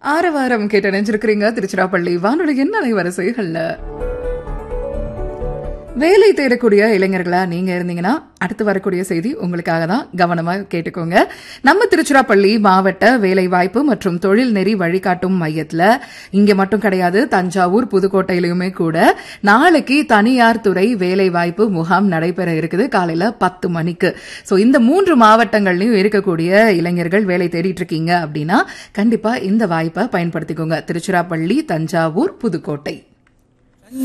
ஆரவாரம் கேட்டு நினைச்சிருக்கிறீங்க திருச்சிராப்பள்ளி வானொலியின் அலைவரிசைகள்ல. வேலை தேடக்கூடிய இளைஞர்களா நீங்க இருந்தீங்கன்னா அடுத்து வரக்கூடிய செய்தி உங்களுக்காக தான். கவனமா கேட்டுக்கோங்க. நம்ம திருச்சிராப்பள்ளி மாவட்ட வேலைவாய்ப்பு மற்றும் தொழில் நெறி வழிகாட்டும் மையத்துல இங்க மட்டும் கிடையாது, தஞ்சாவூர் புதுக்கோட்டையிலுமே கூட நாளைக்கு தனியார் துறை வேலைவாய்ப்பு முகாம் நடைபெற இருக்குது காலையில 10 மணிக்கு. சோ இந்த 3 மாவட்டங்கள்லயும் இருக்கக்கூடிய இளைஞர்கள் வேலை தேடிட்டு இருக்கீங்க அப்படின்னா கண்டிப்பா இந்த வாய்ப்பை பயன்படுத்திக்கோங்க. திருச்சிராப்பள்ளி, தஞ்சாவூர், புதுக்கோட்டை.